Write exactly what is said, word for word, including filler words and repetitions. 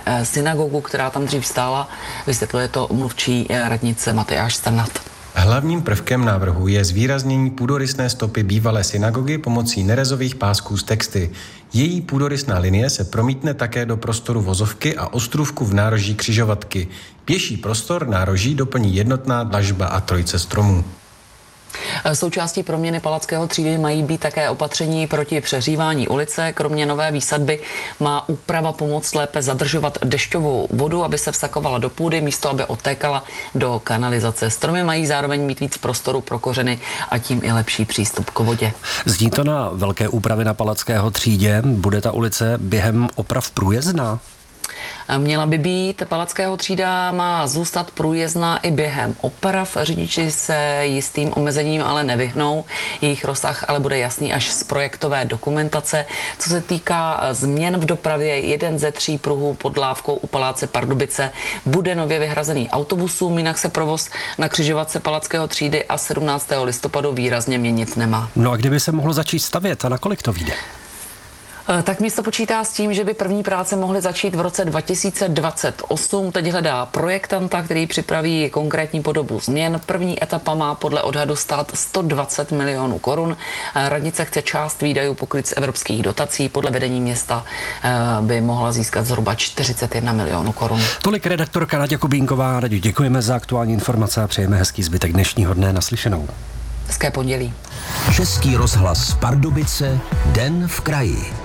synagogu, která tam dřív stála. Vysvětluje to mluvčí radnice Matyáš Strnad. Hlavním prvkem návrhu je zvýraznění půdorysné stopy bývalé synagogy pomocí nerezových pásků z texty. Její půdorysná linie se promítne také do prostoru vozovky a ostrůvku v nároží křižovatky. Pěší prostor nároží doplní jednotná dlažba a trojice stromů. Součástí proměny Palackého třídy mají být také opatření proti přehřívání ulice. Kromě nové výsadby má úprava pomoct lépe zadržovat dešťovou vodu, aby se vsakovala do půdy, místo aby odtékala do kanalizace. Stromy mají zároveň mít víc prostoru pro kořeny a tím i lepší přístup k vodě. Zní to na velké úpravy na Palackého třídě. Bude ta ulice během oprav průjezdná? Měla by být. Palackého třída má zůstat průjezdná i během oprav. Řidiči se jistým omezením ale nevyhnou. Jejich rozsah ale bude jasný až z projektové dokumentace. Co se týká změn v dopravě, jeden ze tří pruhů pod Lávkou u Paláce Pardubice bude nově vyhrazený autobusům, jinak se provoz na křižovatce Palackého třídy a sedmnáctého listopadu výrazně měnit nemá. No a kdyby se mohlo začít stavět a nakolik to vyjde? Tak město počítá s tím, že by první práce mohly začít v roce dva tisíce dvacet osm. Teď hledá projektanta, který připraví konkrétní podobu změn. První etapa má podle odhadu stát sto dvacet milionů korun. Radnice chce část výdajů pokryt z evropských dotací. Podle vedení města by mohla získat zhruba čtyřicet jedna milionů korun. Tolik redaktorka Naďa Kubínková. Naďu, děkujeme za aktuální informace a přejeme hezký zbytek dnešního dne. Naslyšenou. Hezké pondělí. Český rozhlas Pardubice, Den v kraji.